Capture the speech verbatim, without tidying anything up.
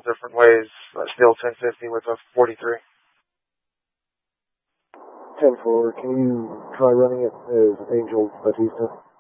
several different ways. Uh, Steel ten fifty with a forty-three. ten four, can you try running it as Angel Batista?